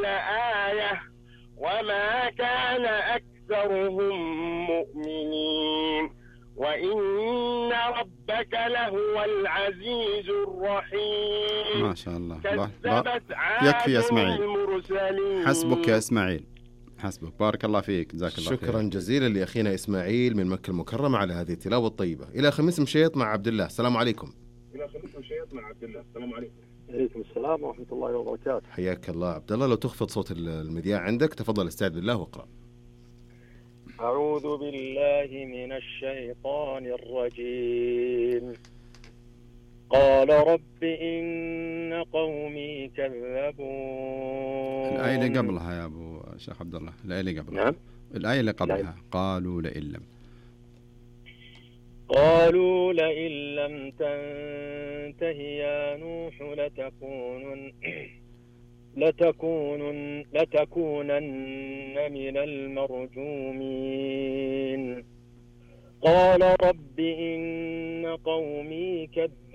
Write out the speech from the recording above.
لآية وما كان أكثرهم مؤمنين وإن ربك لهو العزيز الرحيم. ما شاء الله. كذبت عاد يكفي يا إسماعيل، المرسلين. حسبك يا إسماعيل، حسبك. بارك الله فيك، جزاك الله شكرا خير. جزيلا لأخينا إسماعيل من مكة المكرمة على هذه التلاوة الطيبة. إلى خميس مشيط مع عبد الله. السلام عليكم. عليكم السلام ورحمة الله وبركاته. حياك الله عبد الله. لو تخفض صوت المذياع عندك تفضل، استعذ بالله واقرأ. أعوذ بالله من الشيطان الرجيم. قال رب إن قومي كذبون. الآية اللي قبلها يا أبو شيخ عبد الله، الآية اللي قبلها. نعم. الآية اللي قبلها قالوا لئن لم. قالوا لئن لم تنته يا نوح لتكونن من المرجومين. قال رب إن قومي كذبون.